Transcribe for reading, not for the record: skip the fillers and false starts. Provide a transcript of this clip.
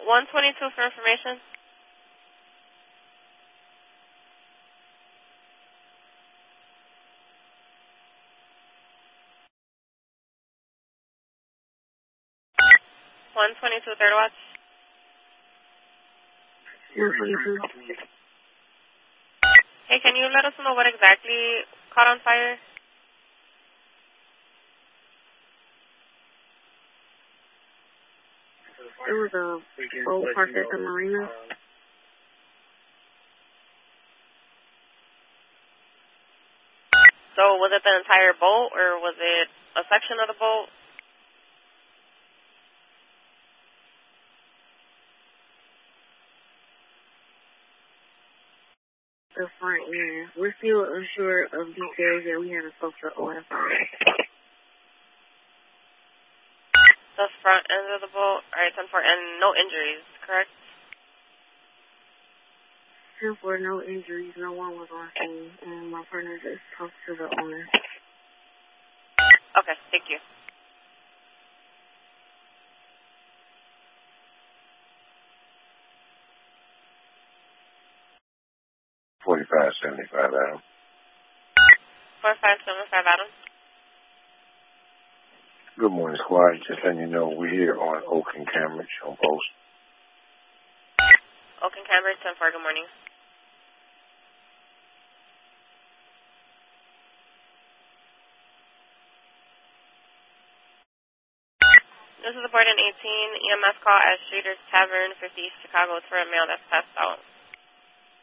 122 for information. One 22 third watch. 122. Hey, can you let us know what exactly caught on fire? It was a boat parked at the marina. So was it the entire boat or was it a section of the boat? The front end. We're still unsure of details that we haven't spoke to owner about. The front end of the boat. Alright, 10-4, and no injuries, correct? 10-4, no injuries, no one was on scene, and my partner just talked to the owner. Okay, thank you. Adam. 4575 Adam. Good morning, squad. Just letting you know we're here on Oak and Cambridge on post. Oak and Cambridge, 10-4, good morning. This is a Borden 18 EMS call at Streeter's Tavern, 50 East Chicago. It's for a male that's passed out.